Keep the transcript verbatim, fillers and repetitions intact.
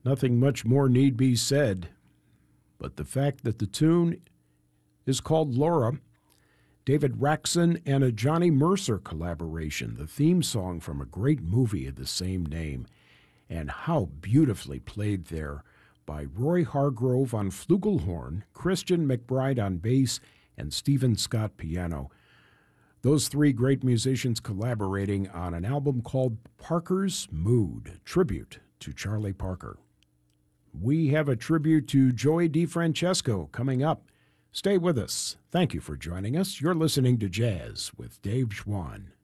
Nothing much more need be said, but the fact that the tune is called Laura, David Raxon and a Johnny Mercer collaboration, the theme song from a great movie of the same name, and how beautifully played there by Roy Hargrove on flugelhorn, Christian McBride on bass, and Stephen Scott piano. Those three great musicians collaborating on an album called Parker's Mood, tribute to Charlie Parker. We have a tribute to Joey DeFrancesco coming up. Stay with us. Thank you for joining us. You're listening to Jazz with Dave Schwann.